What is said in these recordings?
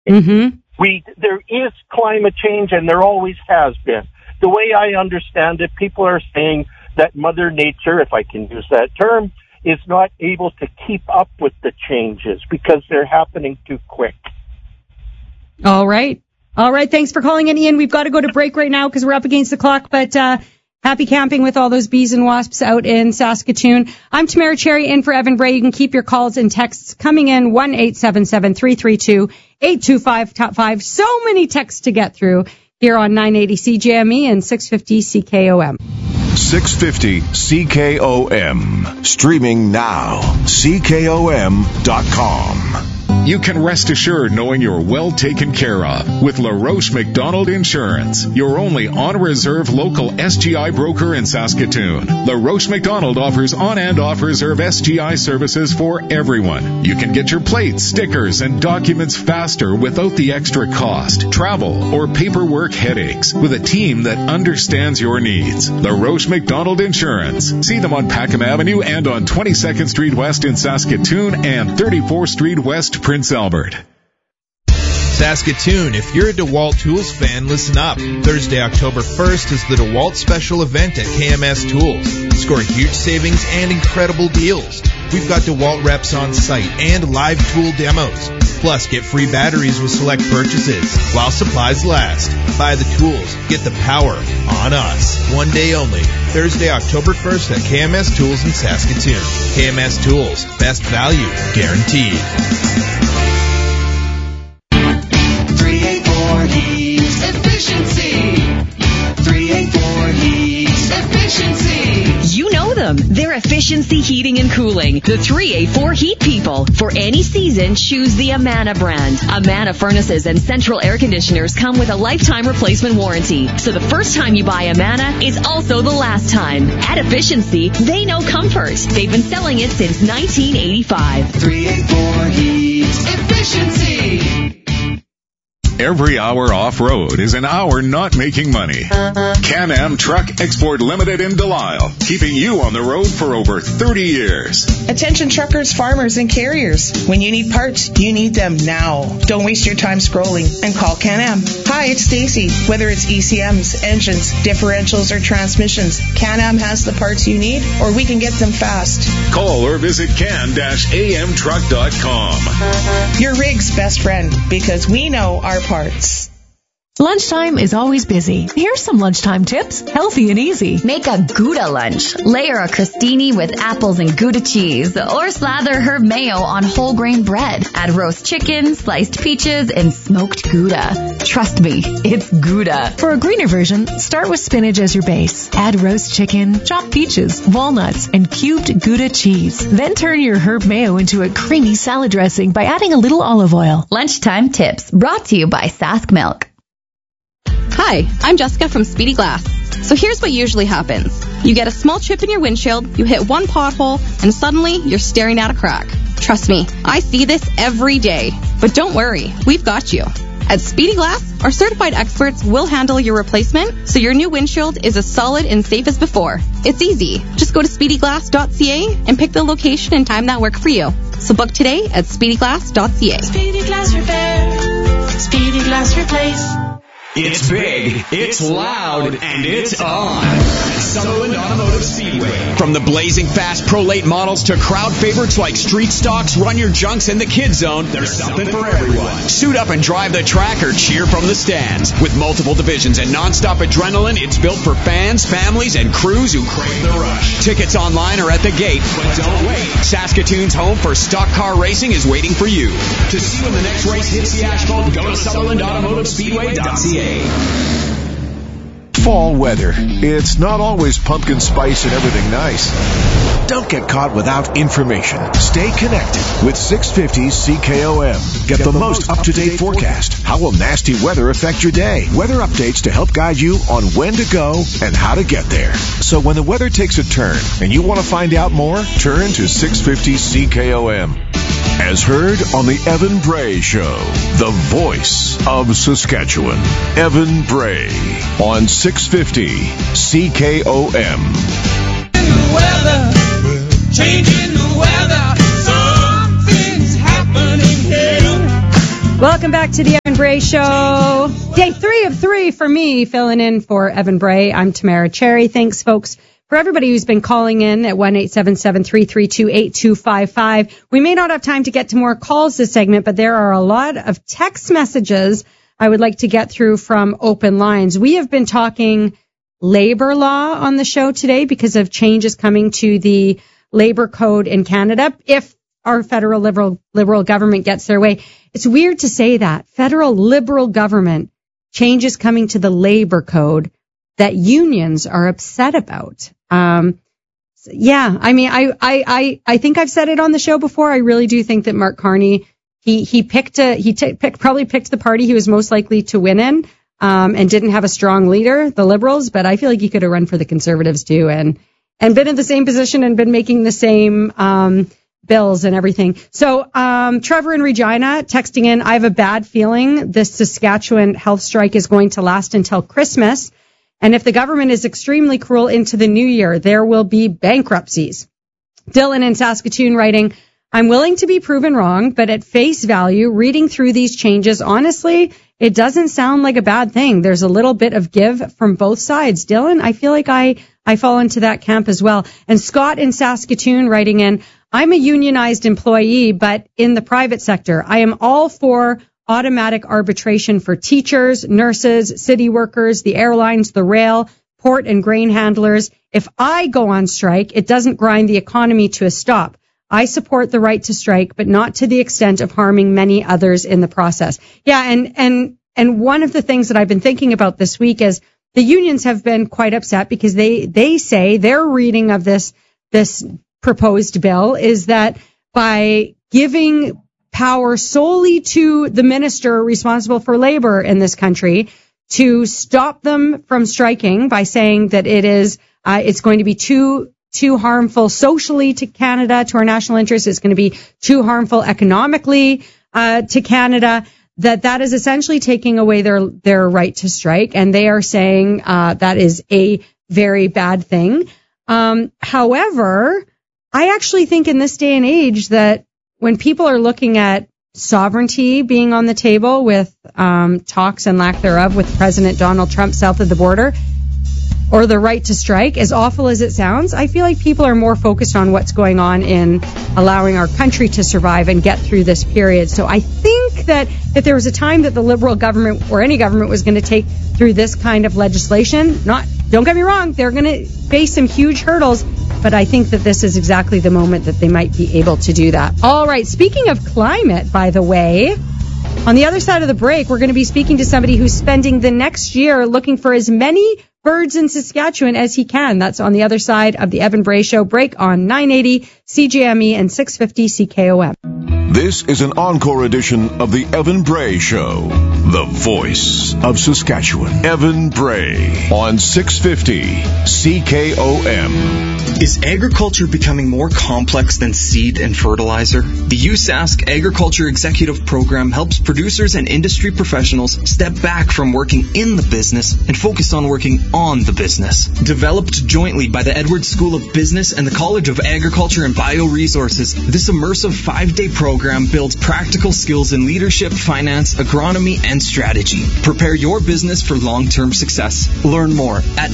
Mm-hmm. There is climate change, and there always has been. The way I understand it, people are saying that Mother Nature, if I can use that term, is not able to keep up with the changes because they're happening too quick. All right. Thanks for calling in, Ian. We've got to go to break right now because we're up against the clock, but happy camping with all those bees and wasps out in Saskatoon. I'm Tamara Cherry in for Evan Bray. You can keep your calls and texts coming in 1-877-332-825 top 5. So many texts to get through here on 980 CJME and 650 CKOM. 650 CKOM. Streaming now. CKOM.com. You can rest assured knowing you're well taken care of with LaRoche McDonald Insurance, your only on-reserve local SGI broker in Saskatoon. LaRoche McDonald offers on- and off-reserve SGI services for everyone. You can get your plates, stickers, and documents faster without the extra cost, travel, or paperwork headaches with a team that understands your needs. LaRoche McDonald Insurance. See them on Packham Avenue and on 22nd Street West in Saskatoon and 34th Street West, Prince Albert. Saskatoon, if you're a DeWalt Tools fan, listen up. Thursday, October 1st is the DeWalt special event at KMS Tools. Score huge savings and incredible deals. We've got DeWalt reps on site and live tool demos. Plus, get free batteries with select purchases while supplies last. Buy the tools. Get the power on us. One day only. Thursday, October 1st at KMS Tools in Saskatoon. KMS Tools. Best value guaranteed. 384 Heat Efficiency. 384 Heat Efficiency. You know them. They're Efficiency Heating and Cooling. The 384 Heat People. For any season, choose the Amana brand. Amana furnaces and central air conditioners come with a lifetime replacement warranty. So the first time you buy Amana is also the last time. At Efficiency, they know comfort. They've been selling it since 1985. 384 Heat Efficiency. Every hour off-road is an hour not making money. Can-Am Truck Export Limited in Delisle, keeping you on the road for over 30 years. Attention truckers, farmers, and carriers. When you need parts, you need them now. Don't waste your time scrolling and call Can-Am. Hi, it's Stacy. Whether it's ECMs, engines, differentials, or transmissions, Can-Am has the parts you need, or we can get them fast. Call or visit can-amtruck.com. Your rig's best friend, because we know our parts. Lunchtime is always busy. Here's some lunchtime tips, healthy and easy. Make a Gouda lunch. Layer a crostini with apples and Gouda cheese, or slather herb mayo on whole grain bread. Add roast chicken, sliced peaches, and smoked Gouda. Trust me, it's Gouda. For a greener version, start with spinach as your base. Add roast chicken, chopped peaches, walnuts, and cubed Gouda cheese. Then turn your herb mayo into a creamy salad dressing by adding a little olive oil. Lunchtime tips brought to you by Sask Milk. Hi, I'm Jessica from Speedy Glass. So here's what usually happens. You get a small chip in your windshield, you hit one pothole, and suddenly you're staring at a crack. Trust me, I see this every day. But don't worry, we've got you. At Speedy Glass, our certified experts will handle your replacement so your new windshield is as solid and safe as before. It's easy. Just go to speedyglass.ca and pick the location and time that work for you. So book today at speedyglass.ca. Speedy Glass Repair. Speedy Glass Replace. It's big, it's loud, and it's on. Sutherland Automotive Speedway. From the blazing fast Pro Late models to crowd favorites like Street Stocks, Run Your Junks, and the Kid Zone, there's something for everyone. Suit up and drive the track or cheer from the stands. With multiple divisions and nonstop adrenaline, it's built for fans, families, and crews who crave the rush. Tickets online or at the gate, but don't wait. Saskatoon's home for stock car racing is waiting for you. To see when the next race hits the asphalt, go to SutherlandAutomotiveSpeedway.ca. Fall weather. It's not always pumpkin spice and everything nice. Don't get caught without information. Stay connected with 650 CKOM. Get the most up-to-date forecast. How will nasty weather affect your day? Weather updates to help guide you on when to go and how to get there. So when the weather takes a turn and you want to find out more, turn to 650 CKOM. As heard on the Evan Bray Show, the voice of Saskatchewan. Evan Bray on 650 CKOM. Changing the weather, something's happening here. Welcome back to the Evan Bray Show. Day 3 of 3 for me, filling in for Evan Bray. I'm Tamara Cherry. Thanks, folks, for everybody who's been calling in at 1-877-332-8255. We may not have time to get to more calls this segment, but there are a lot of text messages I would like to get through from open lines. We have been talking labor law on the show today because of changes coming to the labor code in Canada. If our federal liberal government gets their way. It's weird to say that. Federal liberal government changes coming to the labor code that unions are upset about. Yeah, I mean, I think I've said it on the show before. I really do think that Mark Carney, he probably picked the party he was most likely to win in, and didn't have a strong leader, the Liberals, but I feel like he could have run for the Conservatives too and been in the same position and been making the same, bills and everything. So, Trevor in Regina texting in, I have a bad feeling this Saskatchewan health strike is going to last until Christmas. And if the government is extremely cruel into the new year, there will be bankruptcies. Dylan in Saskatoon writing, I'm willing to be proven wrong, but at face value, reading through these changes, honestly, it doesn't sound like a bad thing. There's a little bit of give from both sides. Dylan, I feel like I fall into that camp as well. And Scott in Saskatoon writing in, I'm a unionized employee, but in the private sector, I am all for automatic arbitration for teachers, nurses, city workers, the airlines, the rail, port and grain handlers. If I go on strike, it doesn't grind the economy to a stop. I support the right to strike, but not to the extent of harming many others in the process. Yeah, and one of the things that I've been thinking about this week is the unions have been quite upset because they say their reading of this proposed bill is that by giving power solely to the minister responsible for labor in this country to stop them from striking by saying that it's going to be too harmful socially to Canada, to our national interests, it's going to be too harmful economically to Canada, that is essentially taking away their right to strike, and they are saying that is a very bad thing. However, I actually think in this day and age that when people are looking at sovereignty being on the table with talks and lack thereof with President Donald Trump south of the border, or the right to strike, as awful as it sounds, I feel like people are more focused on what's going on in allowing our country to survive and get through this period. So I think that if there was a time that the Liberal government or any government was going to take through this kind of legislation, don't get me wrong, they're going to face some huge hurdles, but I think that this is exactly the moment that they might be able to do that. All right, speaking of climate, by the way, on the other side of the break, we're going to be speaking to somebody who's spending the next year looking for as many birds in Saskatchewan as he can. That's on the other side of the Evan Bray Show. Break on 980 CJME and 650 CKOM. This is an encore edition of the Evan Bray Show, the voice of Saskatchewan. Evan Bray on 650 CKOM. Is agriculture becoming more complex than seed and fertilizer? The USask Agriculture Executive Program helps producers and industry professionals step back from working in the business and focus on working on the business. Developed jointly by the Edwards School of Business and the College of Agriculture and Bioresources, this immersive 5-day program builds practical skills in leadership, finance, agronomy, and strategy. Prepare your business for long-term success. Learn more at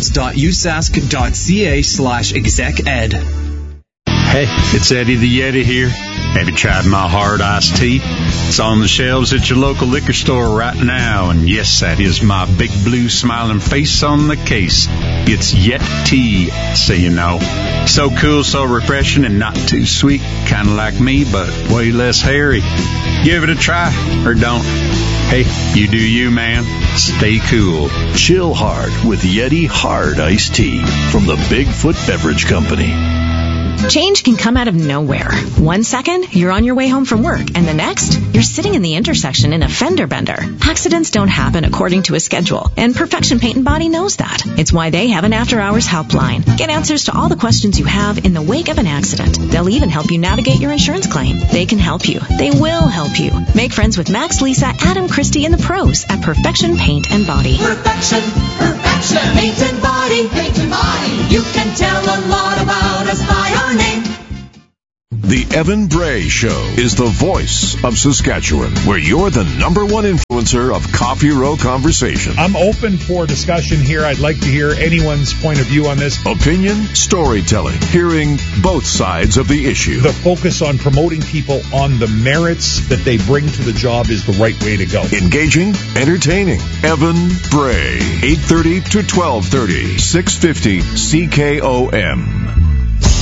edwards.usask.ca/execed. Hey, it's Eddie the Yeti here. Have you tried my hard iced tea? It's on the shelves at your local liquor store right now. And yes, that is my big blue smiling face on the case. It's Yeti, so you know. So cool, so refreshing, and not too sweet. Kind of like me, but way less hairy. Give it a try, or don't. Hey, you do you, man. Stay cool. Chill hard with Yeti Hard Iced Tea from the Bigfoot Beverage Company. Change can come out of nowhere. 1 second, you're on your way home from work, and the next, you're sitting in the intersection in a fender bender. Accidents don't happen according to a schedule, and Perfection Paint and Body knows that. It's why they have an after-hours helpline. Get answers to all the questions you have in the wake of an accident. They'll even help you navigate your insurance claim. They can help you. They will help you. Make friends with Max, Lisa, Adam, Christy, and the pros at Perfection Paint and Body. Perfection Paint and Body. You can tell a lot about us by our name. The Evan Bray Show is the voice of Saskatchewan, where you're the number one influencer of Coffee Row conversation. I'm open for discussion here. I'd like to hear anyone's point of view on this. Opinion, storytelling, hearing both sides of the issue. The focus on promoting people on the merits that they bring to the job is the right way to go. Engaging, entertaining. Evan Bray, 8:30 to 12:30, 650 CKOM.